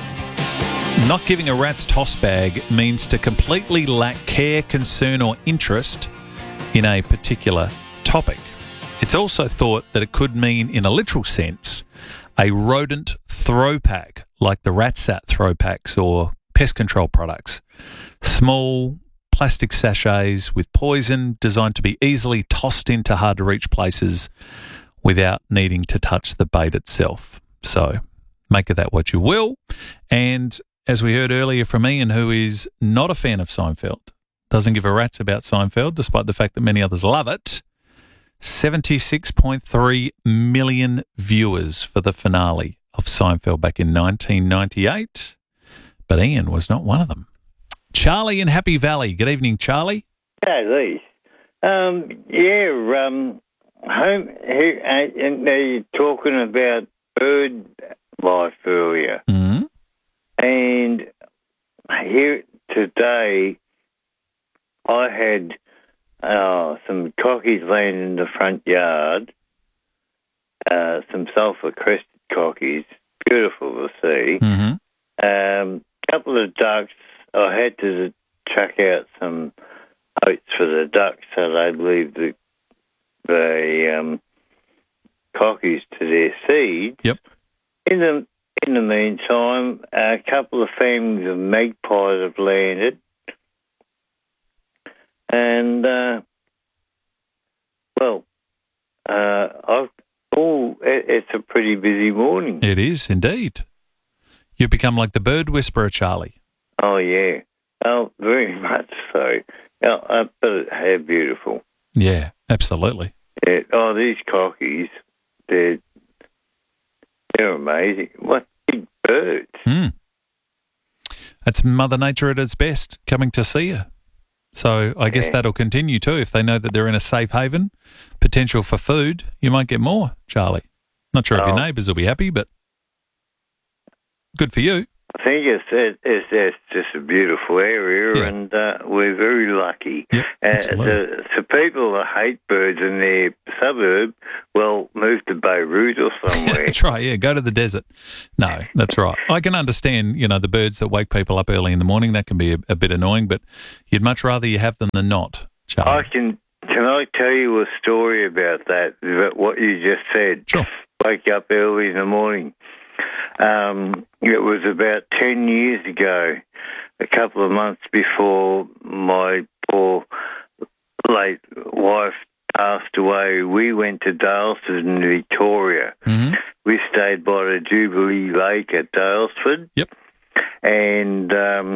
not giving a rat's toss bag means to completely lack care, concern or interest in a particular topic. It's also thought that it could mean, in a literal sense, a rodent throw pack, like the Ratsat throw packs or pest control products. Small plastic sachets with poison designed to be easily tossed into hard-to-reach places without needing to touch the bait itself. So make of that what you will. And as we heard earlier from Ian, who is not a fan of Seinfeld, doesn't give a rat's about Seinfeld, despite the fact that many others love it, 76.3 million viewers for the finale of Seinfeld back in 1998. But Ian was not one of them. Charlie in Happy Valley. Good evening, Charlie. Hey, Lee. Home here, and they're talking about bird life earlier. Mm-hmm. And here today, I had some cockies laying in the front yard, some sulphur-crested cockies, beautiful to see. Mm-hmm. Couple of ducks. I had to chuck out some oats for the ducks so they'd leave the cockies to their seed. Yep. In the meantime, a couple of families of magpies have landed, and it's a pretty busy morning. It is indeed. You've become like the bird whisperer, Charlie. Oh, yeah. Oh, very much so. Oh, but how beautiful. Yeah, absolutely. Yeah. Oh, these cockies, they're amazing. What big birds. That's Mother Nature at its best, coming to see you. So I guess that'll continue too. If they know that they're in a safe haven, potential for food, you might get more, Charlie. Not sure if your neighbours will be happy, but good for you. I think it's just a beautiful area, and we're very lucky. Yep, So people that hate birds in their suburb, well, move to Beirut or somewhere. That's right, yeah, go to the desert. No, that's right. I can understand, the birds that wake people up early in the morning. That can be a bit annoying, but you'd much rather you have them than not, Charlie. Can I tell you a story about that, what you just said? Sure. Wake up early in the morning. It was about 10 years ago, a couple of months before my poor late wife passed away. We went to Dalesford in Victoria. Mm-hmm. We stayed by the Jubilee Lake at Dalesford. Yep. And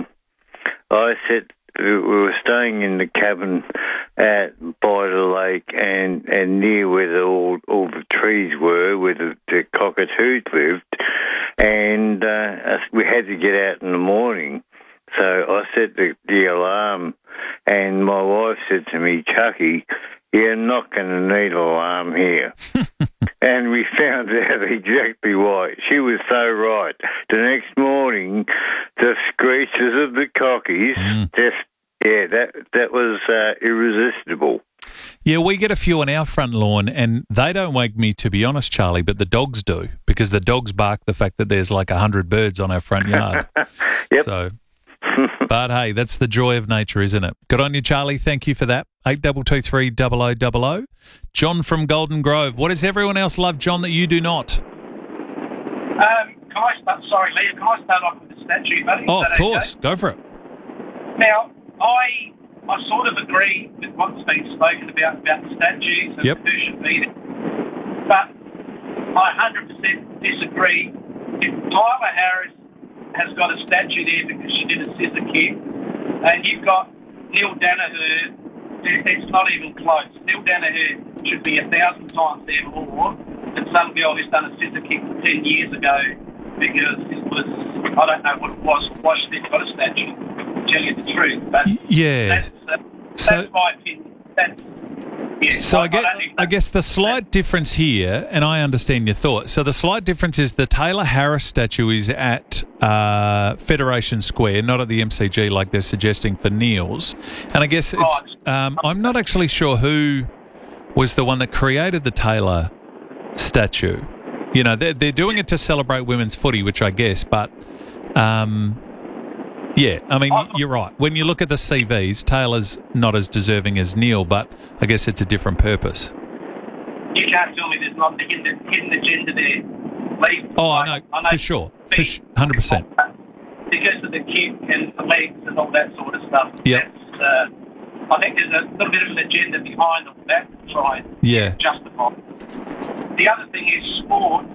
I said, we were staying in the cabin by the lake and near where all the trees were, where the cockatoos lived, and we had to get out in the morning. So I set the alarm, and my wife said to me, Chucky, you're not going to need an alarm here. And we found out exactly why. She was so right. The next morning, the screeches of the cockies, that was irresistible. Yeah, we get a few on our front lawn, and they don't wake me, to be honest, Charlie, but the dogs do, because the dogs bark the fact that there's like 100 birds on our front yard. Yep. So, but hey, that's the joy of nature, isn't it? Good on you, Charlie. Thank you for that. 8223 0000. John from Golden Grove. What does everyone else love, John, that you do not? Can I start? Sorry, Leah. Can I start off with the statue, buddy? Oh, of course. Okay? Go for it. Now, I sort of agree with what's been spoken about the statues and who should be there. But I 100% disagree. If Tyler Harris has got a statue there because she did a scissor kick, and you've got Neil Danaher, it's not even close. Neil Danaher should be 1,000 times there more than some girl who's done a scissor kick 10 years ago because it was, I don't know what it was, why she didn't got a statue, to tell you the truth. But that's my opinion. So I guess the slight difference here, and I understand your thought, so the slight difference is the Taylor Harris statue is at Federation Square, not at the MCG like they're suggesting for Neil's. And I guess it's I'm not actually sure who was the one that created the Taylor statue. They're doing it to celebrate women's footy, which I guess, but yeah, I mean, you're right. When you look at the CVs, Taylor's not as deserving as Neil, but I guess it's a different purpose. You can't tell me there's not a hidden agenda there, Lee. Oh, I know, for sure. 100%. Because of the kick and the legs and all that sort of stuff. Yep. I think there's a little bit of an agenda behind all that to try and justify. The other thing is sport.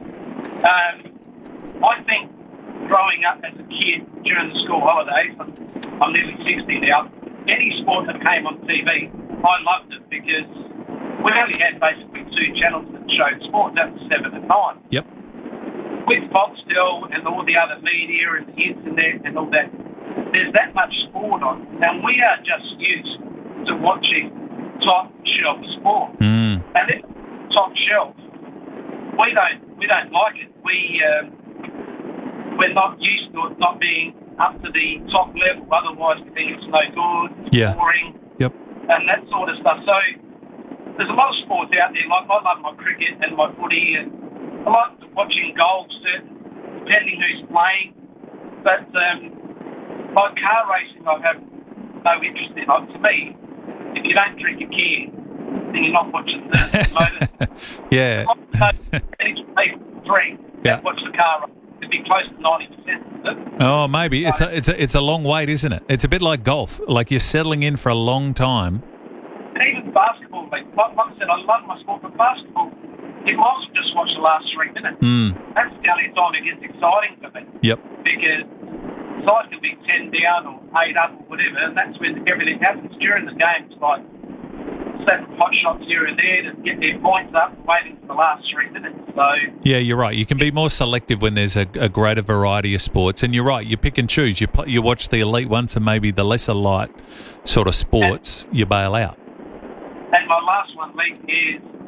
I think growing up as a kid during the school holidays, I'm nearly 60 now, any sport that came on TV, I loved it because we only had basically 2 channels that showed sport, that was 7 and 9. Yep. With Foxtel and all the other media and the internet and all that, there's that much sport on, and we are just used to watching top shelf sport. And it's top shelf. We don't like it. We're not used to it not being up to the top level. Otherwise, we think it's no good, boring, and that sort of stuff. So there's a lot of sports out there. Like I love my cricket and my footy, and I like watching golf, depending who's playing. But like car racing, I have no interest in. To me, if you don't drink a can, then you're not watching the motor. Yeah. People drink that watch the car race. It'd be close to 90%. Oh, maybe. It's a long wait, isn't it? It's a bit like golf. Like you're settling in for a long time. And even basketball, like I said, I love my sport, but basketball, you might as well just watch the last 3 minutes. That's the only time it gets exciting for me. Yep. Because the side can be 10 down or 8 up or whatever, and that's when everything happens. During the game, it's like 7 hot shots here and there to get their points up, waiting for the last 3 minutes. So yeah, you're right. You can be more selective when there's a greater variety of sports, and you're right. You pick and choose. You watch the elite ones and maybe the lesser light sort of sports. You bail out. And my last one, Lee, is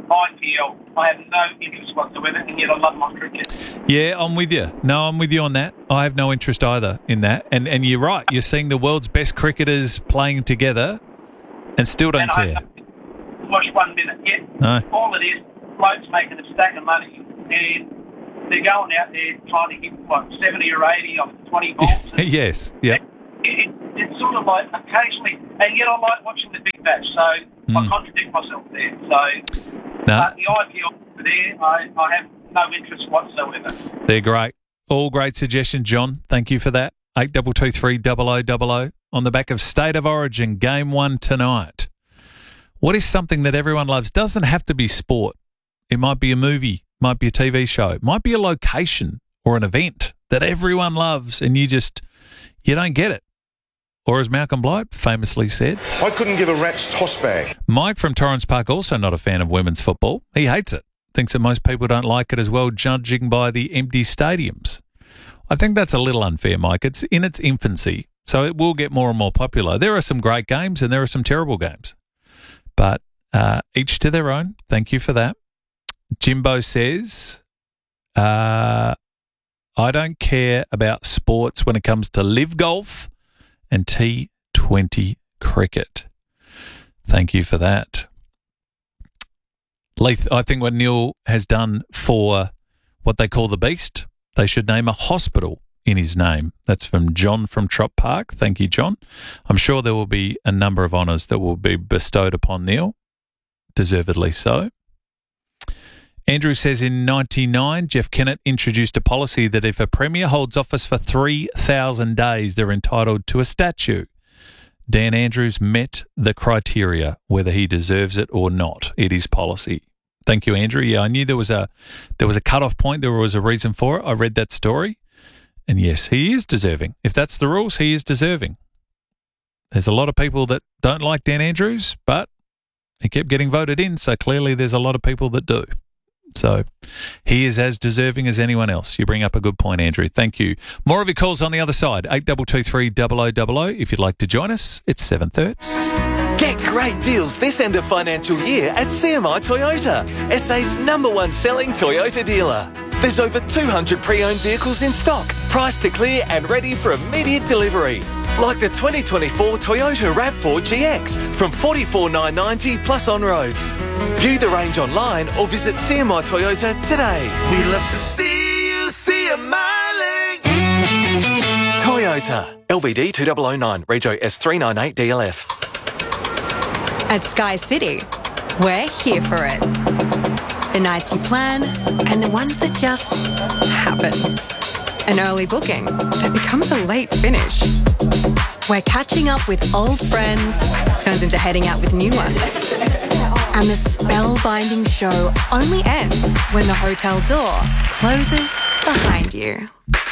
IPL. I have no interest whatsoever, and yet I love my cricket. Yeah, I'm with you. No, I'm with you on that. I have no interest either in that. And you're right. You're seeing the world's best cricketers playing together and still don't care. I watch 1 minute. Yeah. No. All it is, blokes making a stack of money, and they're going out there trying to hit, 70 or 80 off 20 balls. Yes, yeah. It's sort of like occasionally, and yet I like watching the Big Bash, so I contradict myself there. So the IPL there, I have no interest whatsoever. They're great. All great suggestions, John. Thank you for that. 8223 0000 on the back of State of Origin, Game 1 tonight. What is something that everyone loves? Doesn't have to be sport. It might be a movie, might be a TV show, might be a location or an event that everyone loves and you don't get it. Or as Malcolm Blight famously said, I couldn't give a rat's toss bag. Mike from Torrens Park, also not a fan of women's football. He hates it. Thinks that most people don't like it as well, judging by the empty stadiums. I think that's a little unfair, Mike. It's in its infancy, so it will get more and more popular. There are some great games and there are some terrible games. But each to their own. Thank you for that. Jimbo says, I don't care about sports when it comes to live golf and T20 cricket. Thank you for that. Leith, I think what Neil has done for what they call the Beast, they should name a hospital in his name. That's from John from Trop Park. Thank you, John. I'm sure there will be a number of honours that will be bestowed upon Neil, deservedly so. Andrew says in 1999, Jeff Kennett introduced a policy that if a premier holds office for 3,000 days, they're entitled to a statue. Dan Andrews met the criteria, whether he deserves it or not. It is policy. Thank you, Andrew. Yeah, I knew there was a cut-off point. There was a reason for it. I read that story. And yes, he is deserving. If that's the rules, he is deserving. There's a lot of people that don't like Dan Andrews, but he kept getting voted in, so clearly there's a lot of people that do. So he is as deserving as anyone else. You bring up a good point, Andrew. Thank you. More of your calls on the other side. 8223 0000. If you'd like to join us, it's 7:30. Get great deals this end of financial year at CMI Toyota, SA's #1 selling Toyota dealer. There's over 200 pre-owned vehicles in stock, priced to clear and ready for immediate delivery. Like the 2024 Toyota RAV4 GX from $44,990 plus on roads. View the range online or visit CMI Toyota today. We love to see you smiling. Toyota. LVD 2009. Rego S398 DLF. At Sky City, we're here for it. The nights you plan and the ones that just happen. An early booking that becomes a late finish. Where catching up with old friends turns into heading out with new ones. And the spellbinding show only ends when the hotel door closes behind you.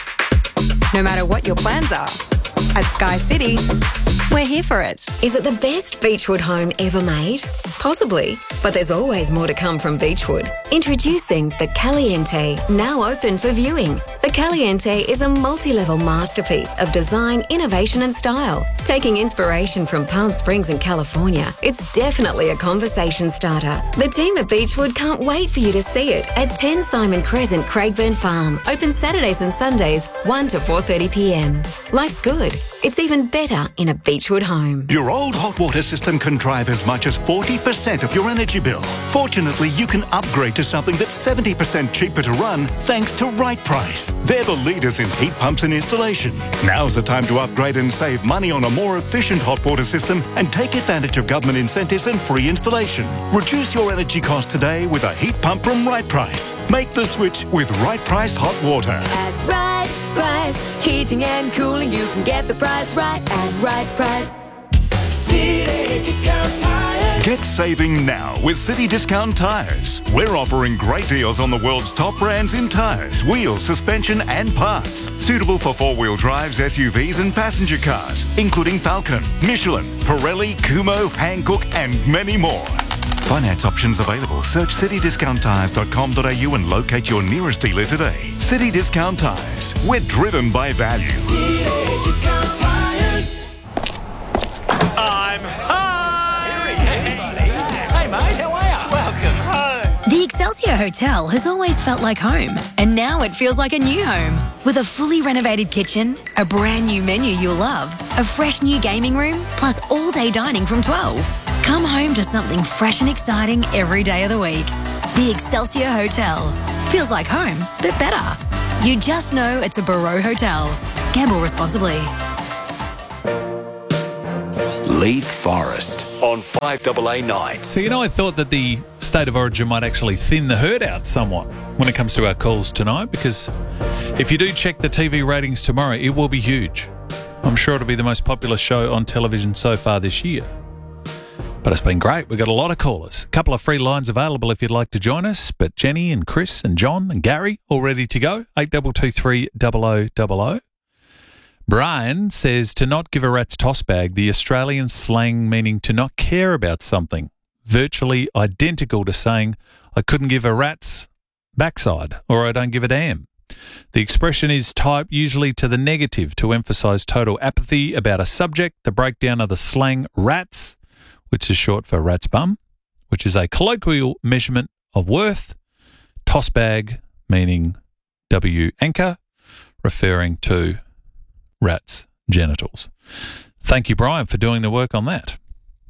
No matter what your plans are, at Sky City, we're here for it. Is it the best Beechwood home ever made? Possibly, but there's always more to come from Beechwood. Introducing the Caliente, now open for viewing. The Caliente is a multi-level masterpiece of design, innovation and style. Taking inspiration from Palm Springs in California, it's definitely a conversation starter. The team at Beechwood can't wait for you to see it at 10 Simon Crescent, Craigburn Farm. Open Saturdays and Sundays, 1 to 4:30 p.m. Life's good. It's even better in a Beechwood home. Your old hot water system can drive as much as 40% of your energy bill. Fortunately, you can upgrade to something that's 70% cheaper to run thanks to Right Price. They're the leaders in heat pumps and installation. Now's the time to upgrade and save money on a more efficient hot water system and take advantage of government incentives and free installation. Reduce your energy costs today with a heat pump from Right Price. Make the switch with Right Price Hot Water. At Right Price, heating and cooling, you can get the price right at Right Price. City Discount Tires. Get saving now with City Discount Tires. We're offering great deals on the world's top brands in tires, wheels, suspension and parts. Suitable for four-wheel drives, SUVs and passenger cars, including Falcon, Michelin, Pirelli, Kumho, Hankook and many more. Finance options available. Search citydiscounttires.com.au and locate your nearest dealer today. City Discount Tires. We're driven by value. City Discount Tires. I'm home! Hey, mate, how are you? Welcome home. Excelsior Hotel has always felt like home, and now it feels like a new home. With a fully renovated kitchen, a brand new menu you'll love, a fresh new gaming room, plus all-day dining from 12. Come home to something fresh and exciting every day of the week. The Excelsior Hotel. Feels like home, but better. You just know it's a Barreau Hotel. Gamble responsibly. Leith Forest on 5AA Nights. So, I thought that the State of Origin might actually thin the herd out somewhat when it comes to our calls tonight, because if you do check the TV ratings tomorrow, it will be huge. I'm sure it'll be the most popular show on television so far this year. But it's been great. We've got a lot of callers. A couple of free lines available if you'd like to join us. But Jenny and Chris and John and Gary all ready to go. 8223 0000. Brian says to not give a rat's toss bag, the Australian slang meaning to not care about something, virtually identical to saying I couldn't give a rat's backside or I don't give a damn. The expression is typed usually to the negative to emphasise total apathy about a subject. The breakdown of the slang rats, which is short for rat's bum, which is a colloquial measurement of worth. Toss bag, meaning W anchor, referring to rats' genitals. Thank you, Brian, for doing the work on that.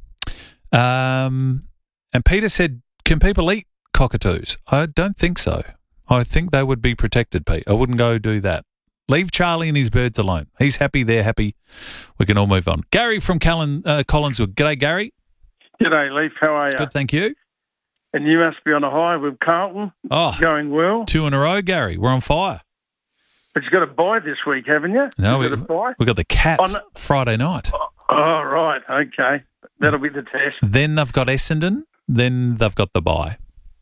And Peter said, can people eat cockatoos? I don't think so. I think they would be protected, Pete. I wouldn't go do that. Leave Charlie and his birds alone. He's happy, they're happy. We can all move on. Gary from Collinswood. G'day, Gary. G'day, Leaf. How are you? Good, thank you. And you must be on a high with Carlton. Oh, going well. 2 in a row, Gary. We're on fire. But you've got a bye this week, haven't you? No, we've got the Cats Friday night. Oh, right. Okay. That'll be the test. Then they've got Essendon. Then they've got the bye.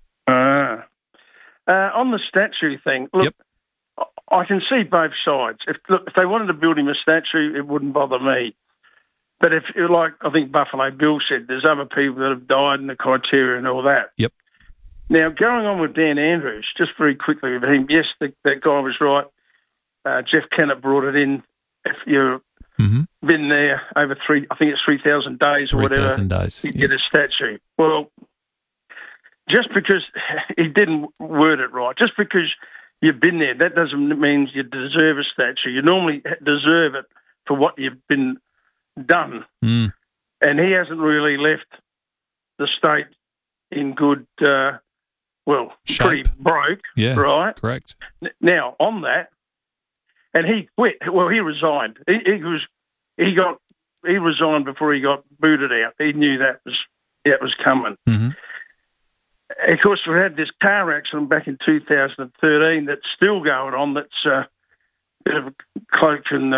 On the statue thing, look, I can see both sides. If they wanted to build him a statue, it wouldn't bother me. But if, like I think Buffalo Bill said, there's other people that have died and the criteria and all that. Yep. Now, going on with Dan Andrews, just very quickly with him, yes, that guy was right. Jeff Kennett brought it in. If you've been there over 3,000 days or whatever, 3,000 days, you get a statue. Well, just because he didn't word it right, just because you've been there, that doesn't mean you deserve a statue. You normally deserve it for what you've been done. Mm. And he hasn't really left the state in good, shape. Pretty broke, right? Correct. Now, on that, and he quit. Well, he resigned. He resigned before he got booted out. He knew that was coming. Mm-hmm. Of course, we had this car accident back in 2013 that's still going on. That's a bit of a cloak and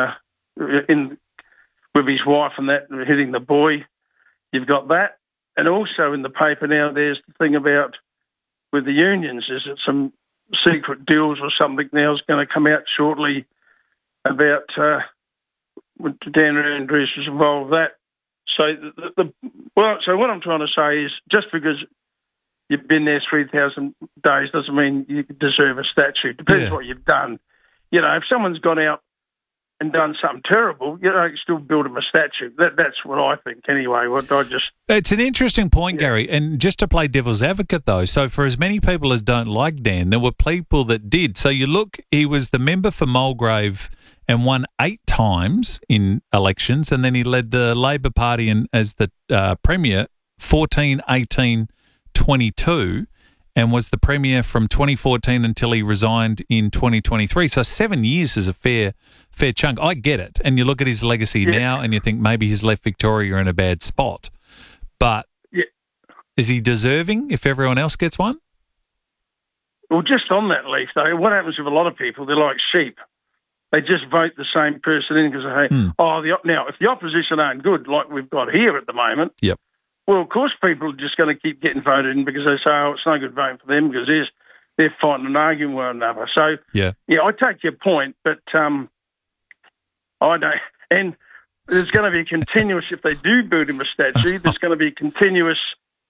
with his wife and that hitting the boy. You've got that, and also in the paper now, there's the thing about with the unions. Is that some secret deals or something now is going to come out shortly about Dan Andrews was involved with that. So so what I'm trying to say is just because you've been there 3,000 days doesn't mean you deserve a statue. Depends what you've done. If someone's gone out and done something terrible, you can still build them a statue. That's what I think anyway. It's an interesting point, Gary. And just to play devil's advocate, though, so for as many people as don't like Dan, there were people that did. So you look, he was the member for Mulgrave and won 8 times in elections, and then he led the Labor Party as the Premier 14, 18, 22, and was the Premier from 2014 until he resigned in 2023. So 7 years is a fair chunk. I get it. And you look at his legacy now and you think maybe he's left Victoria in a bad spot. But is he deserving if everyone else gets one? Well, just on that, Leaf, though, what happens with a lot of people, they're like sheep. They just vote the same person in because they say, now, if the opposition aren't good, like we've got here at the moment, well, of course people are just going to keep getting voted in because they say, it's no good voting for them because they're fighting and arguing with one another. So, I take your point, but I don't. And there's going to be a continuous, if they do build him a statue, there's going to be a continuous,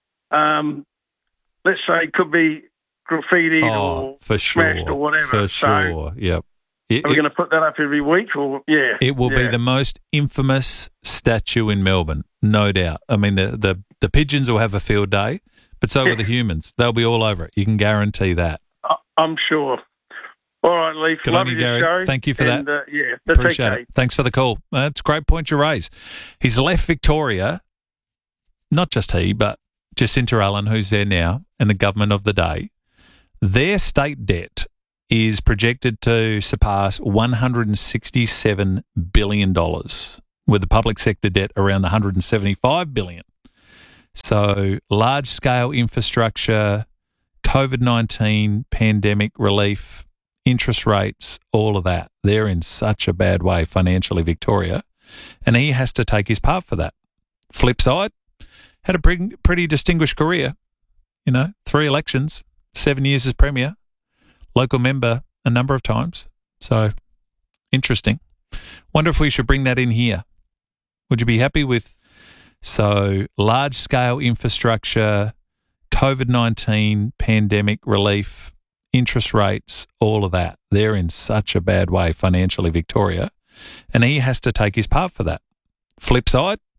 let's say it could be graffiti or smashed or whatever. For sure, yep. Are we going to put that up every week? Or It will be the most infamous statue in Melbourne. No doubt. I mean, the pigeons will have a field day, but so will the humans. They'll be all over it. You can guarantee that. I'm sure. All right, Leaf. Good Love on you, your Gary. show. Thank you for that. That's Appreciate okay. it. Thanks for the call. That's a great point you raise. He's left Victoria, not just he, but Jacinta Allen, who's there now, and the government of the day. Their state debt is projected to surpass $167 billion, with the public sector debt around $175 billion. So large-scale infrastructure, COVID-19 pandemic relief, interest rates, all of that. They're in such a bad way financially, Victoria, and he has to take his part for that. Flip side, had a pretty distinguished career, 3 elections, 7 years as Premier, local member a number of times. So, interesting. Wonder if we should bring that in here. Would you be happy with, large-scale infrastructure, COVID-19 pandemic relief, interest rates, all of that. They're in such a bad way financially, Victoria, and he has to take his part for that. Flip side,